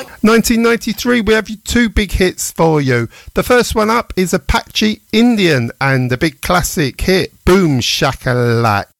1993, we have two big hits for you. The first one up is Apache Indian and the big classic hit, Boom Shakalak.